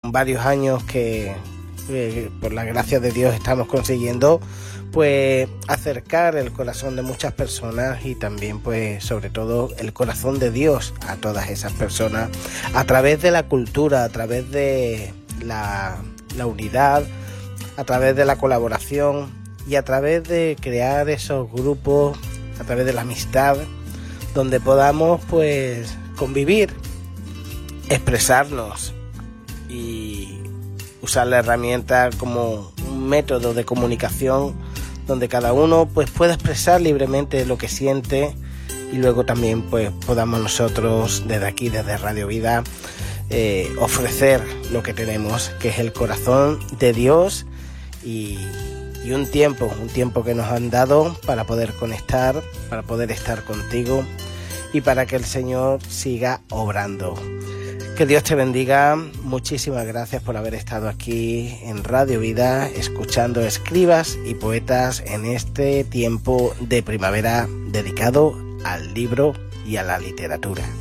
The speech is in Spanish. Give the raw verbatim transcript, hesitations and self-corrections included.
varios años que eh, por la gracia de Dios estamos consiguiendo pues acercar el corazón de muchas personas y también pues sobre todo el corazón de Dios a todas esas personas a través de la cultura, a través de la, la unidad, a través de la colaboración y a través de crear esos grupos, a través de la amistad, donde podamos pues convivir, expresarnos y usar la herramienta como un método de comunicación donde cada uno pues pueda expresar libremente lo que siente y luego también pues podamos nosotros desde aquí, desde Radio Vida, eh, ofrecer lo que tenemos, que es el corazón de Dios y, y un tiempo, un tiempo que nos han dado para poder conectar, para poder estar contigo y para que el Señor siga obrando. Que Dios te bendiga, muchísimas gracias por haber estado aquí en Radio Vida, escuchando escribas y poetas en este tiempo de primavera dedicado al libro y a la literatura.